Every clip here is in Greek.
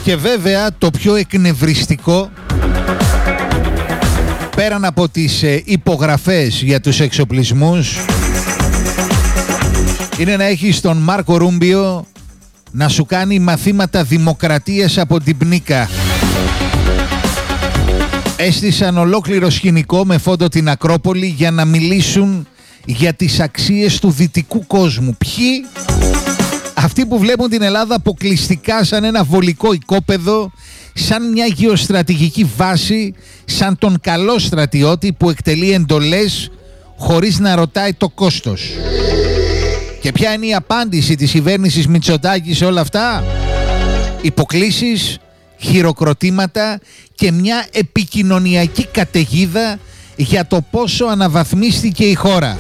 Και βέβαια το πιο εκνευριστικό, πέραν από τις υπογραφές για τους εξοπλισμούς, είναι να έχεις τον Μάρκο Ρούμπιο να σου κάνει μαθήματα δημοκρατίας από την Πνίκα. Έστησαν ολόκληρο σκηνικό με φόντο την Ακρόπολη για να μιλήσουν για τις αξίες του δυτικού κόσμου. Ποιοι? Αυτοί που βλέπουν την Ελλάδα αποκλειστικά σαν ένα βολικό οικόπεδο, σαν μια γεωστρατηγική βάση, σαν τον καλό στρατιώτη που εκτελεί εντολές χωρίς να ρωτάει το κόστος. Και ποια είναι η απάντηση της κυβέρνησης Μητσοτάκη σε όλα αυτά? Υποκλήσεις, χειροκροτήματα και μια επικοινωνιακή καταιγίδα για το πόσο αναβαθμίστηκε η χώρα.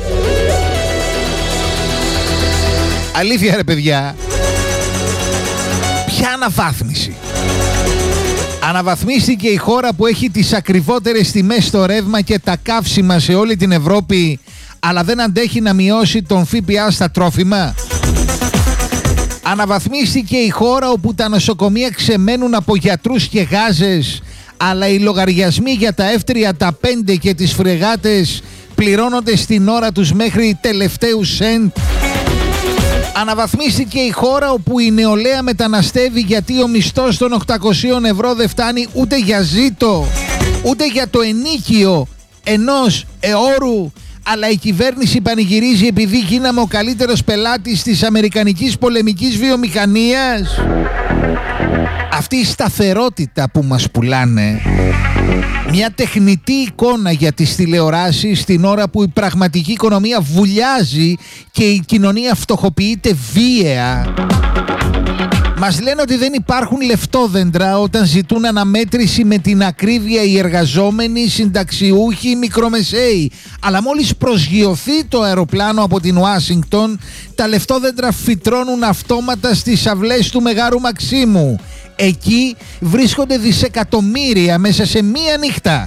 Αλήθεια ρε παιδιά, ποια αναβάθμιση? Αναβαθμίστηκε η χώρα που έχει τις ακριβότερες τιμές στο ρεύμα και τα καύσιμα σε όλη την Ευρώπη, αλλά δεν αντέχει να μειώσει τον ΦΠΑ στα τρόφιμα. Αναβαθμίστηκε η χώρα όπου τα νοσοκομεία ξεμένουν από γιατρούς και γάζες, αλλά οι λογαριασμοί για τα F-35 και τις φρεγάτες πληρώνονται στην ώρα τους μέχρι τελευταίου σεντ. Αναβαθμίστηκε η χώρα όπου η νεολαία μεταναστεύει γιατί ο μισθός των 800 ευρώ δεν φτάνει ούτε για ζήτο, ούτε για το ενίκιο ενός εώρου, αλλά η κυβέρνηση πανηγυρίζει επειδή γίναμε ο καλύτερος πελάτης της αμερικανικής πολεμικής βιομηχανίας. Αυτή η σταθερότητα που μας πουλάνε, μια τεχνητή εικόνα για τις τηλεοράσεις την ώρα που η πραγματική οικονομία βουλιάζει και η κοινωνία φτωχοποιείται βίαια. Μας λένε ότι δεν υπάρχουν λεφτόδεντρα όταν ζητούν αναμέτρηση με την ακρίβεια οι εργαζόμενοι, συνταξιούχοι, οι μικρομεσαίοι. Αλλά μόλις προσγειωθεί το αεροπλάνο από την Ουάσιγκτον, τα λεφτόδεντρα φυτρώνουν αυτόματα στις αυλές του Μεγάρου Μαξίμου. Εκεί βρίσκονται δισεκατομμύρια μέσα σε μία νύχτα.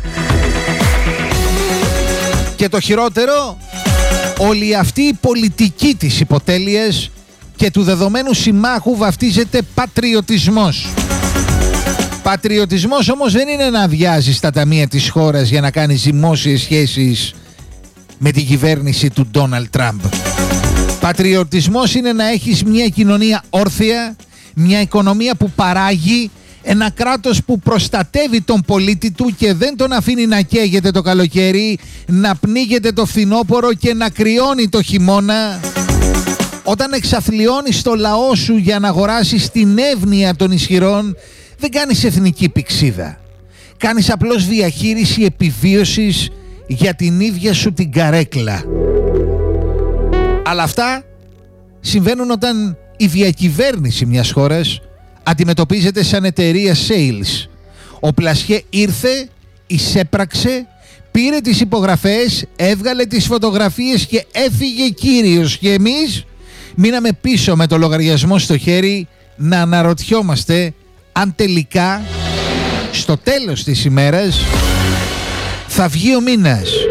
Και το χειρότερο, όλη αυτή η πολιτική της υποτέλειας και του δεδομένου συμμάχου βαφτίζεται πατριωτισμός. Πατριωτισμός όμως δεν είναι να αδειάζεις τα ταμεία της χώρας για να κάνεις δημόσιες σχέσεις με την κυβέρνηση του Ντόναλντ Τραμπ. Πατριωτισμός είναι να έχεις μια κοινωνία όρθια, μια οικονομία που παράγει, ένα κράτος που προστατεύει τον πολίτη του και δεν τον αφήνει να καίγεται το καλοκαίρι, να πνίγεται το φθινόπωρο και να κρυώνει το χειμώνα. Όταν εξαθλιώνεις το λαό σου για να αγοράσεις την εύνοια των ισχυρών, δεν κάνεις εθνική πηξίδα. Κάνεις απλώς διαχείριση επιβίωσης για την ίδια σου την καρέκλα. Αλλά αυτά συμβαίνουν όταν η διακυβέρνηση μιας χώρας αντιμετωπίζεται σαν εταιρεία sales. Ο Πλασιέ ήρθε, εισέπραξε, πήρε τις υπογραφές, έβγαλε τις φωτογραφίες και έφυγε κύριος. Και εμείς μείναμε πίσω με το λογαριασμό στο χέρι να αναρωτιόμαστε αν τελικά στο τέλος της ημέρας θα βγει ο μήνας.